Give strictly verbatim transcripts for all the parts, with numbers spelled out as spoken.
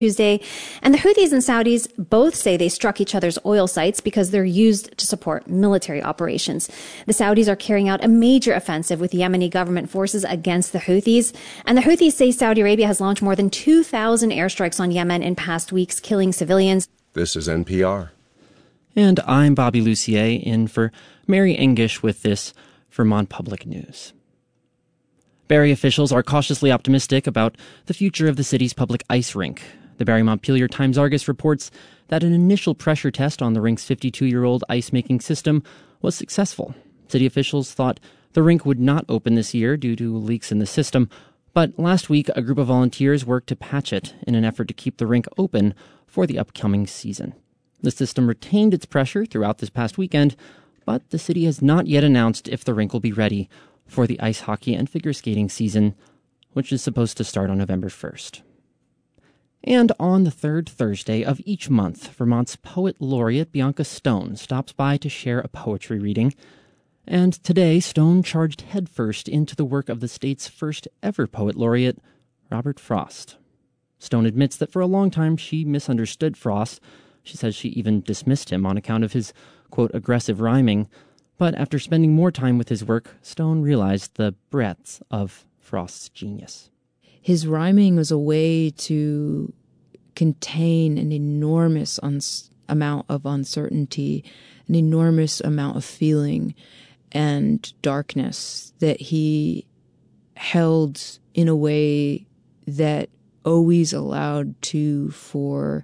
Tuesday, and the Houthis and Saudis both say they struck each other's oil sites because they're used to support military operations. The Saudis are carrying out a major offensive with Yemeni government forces against the Houthis, and the Houthis say Saudi Arabia has launched more than two thousand airstrikes on Yemen in past weeks, killing civilians. This is N P R. And I'm Bobby Lucier, in for Mary Engish with this Vermont Public News. Barrie officials are cautiously optimistic about the future of the city's public ice rink. The Barrie-Montpelier Times-Argus reports that an initial pressure test on the rink's fifty-two-year-old ice-making system was successful. City officials thought the rink would not open this year due to leaks in the system, but last week a group of volunteers worked to patch it in an effort to keep the rink open for the upcoming season. The system retained its pressure throughout this past weekend, but the city has not yet announced if the rink will be ready for the ice hockey and figure skating season, which is supposed to start on November first. And on the third Thursday of each month, Vermont's poet laureate Bianca Stone stops by to share a poetry reading. And today, Stone charged headfirst into the work of the state's first ever poet laureate, Robert Frost. Stone admits that for a long time she misunderstood Frost. She says she even dismissed him on account of his, quote, aggressive rhyming. But after spending more time with his work, Stone realized the breadth of Frost's genius. His rhyming was a way to contain an enormous uns- amount of uncertainty, an enormous amount of feeling and darkness that he held in a way that always allowed to for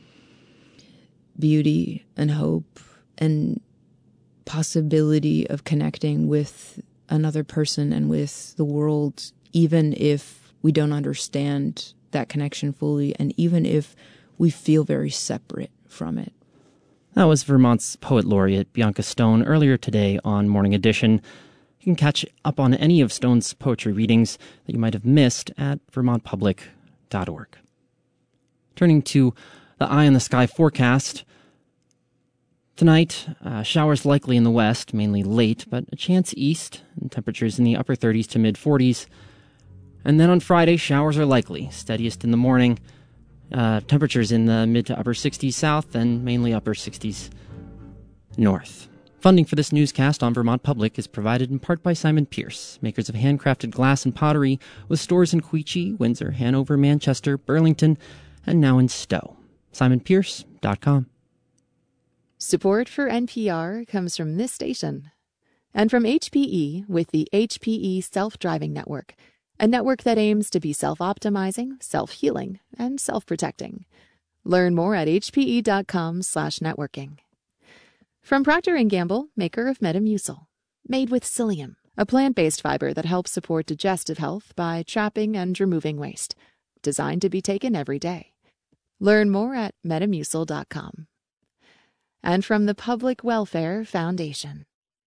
beauty and hope and possibility of connecting with another person and with the world, even if we don't understand that connection fully, and even if we feel very separate from it. That was Vermont's poet laureate Bianca Stone earlier today on Morning Edition. You can catch up on any of Stone's poetry readings that you might have missed at vermont public dot org. Turning to the Eye on the Sky forecast. Tonight, uh, showers likely in the west, mainly late, but a chance east, and temperatures in the upper thirties to mid-forties. And then on Friday, showers are likely, steadiest in the morning. Uh, temperatures in the mid to upper sixties south and mainly upper sixties north. Funding for this newscast on Vermont Public is provided in part by Simon Pierce, makers of handcrafted glass and pottery, with stores in Queechee, Windsor, Hanover, Manchester, Burlington, and now in Stowe. simon pierce dot com. Support for N P R comes from this station and from H P E with the H P E Self-Driving Network, a network that aims to be self-optimizing, self-healing, and self-protecting. Learn more at hpe.com slash networking. From Procter and Gamble, maker of Metamucil, made with psyllium, a plant-based fiber that helps support digestive health by trapping and removing waste. Designed to be taken every day. Learn more at metamucil dot com. And from the Public Welfare Foundation.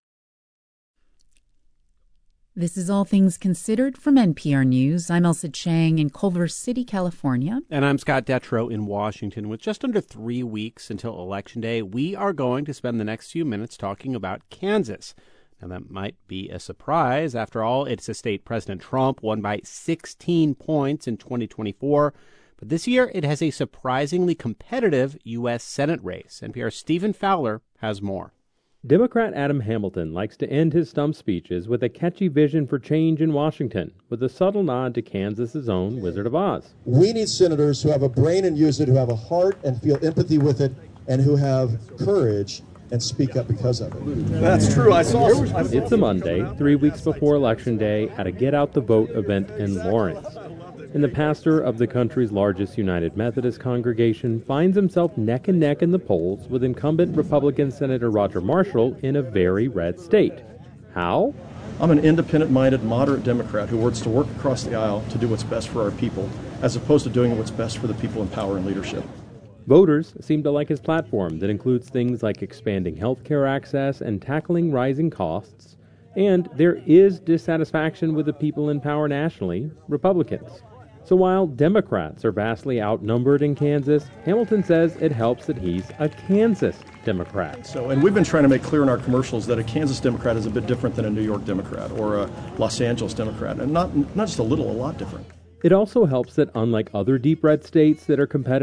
This is All Things Considered from N P R News. I'm Elsa Chang in Culver City, California. And I'm Scott Detrow in Washington. With just under three weeks until Election Day, we are going to spend the next few minutes talking about Kansas. Now, that might be a surprise. After all, it's a state President Trump won by sixteen points in twenty twenty-four. But this year, it has a surprisingly competitive U S Senate race. N P R's Stephen Fowler has more. Democrat Adam Hamilton likes to end his stump speeches with a catchy vision for change in Washington, with a subtle nod to Kansas's own Wizard of Oz. We need senators who have a brain and use it, who have a heart and feel empathy with it, and who have courage and speak up because of it. That's true. I saw. It's a Monday, three weeks before Election Day, at a Get Out the Vote event in Lawrence. And the pastor of the country's largest United Methodist congregation finds himself neck and neck in the polls with incumbent Republican Senator Roger Marshall in a very red state. How? I'm an independent-minded, moderate Democrat who wants to work across the aisle to do what's best for our people, as opposed to doing what's best for the people in power and leadership. Voters seem to like his platform that includes things like expanding health care access and tackling rising costs. And there is dissatisfaction with the people in power nationally, Republicans. So while Democrats are vastly outnumbered in Kansas, Hamilton says it helps that he's a Kansas Democrat. So, and we've been trying to make clear in our commercials that a Kansas Democrat is a bit different than a New York Democrat or a Los Angeles Democrat, and not not just a little, a lot different. It also helps that unlike other deep red states that are competitive